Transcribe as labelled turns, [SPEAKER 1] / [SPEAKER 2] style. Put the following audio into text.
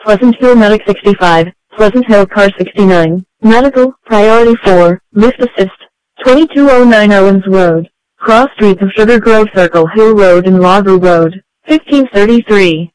[SPEAKER 1] Pleasant Hill Medic 65, Pleasant Hill Car 69, Medical, Priority 4, Lift Assist, 2209 Owens Road, Cross Streets of Sugar Grove Circle Hill Road and Logger Road, 1533.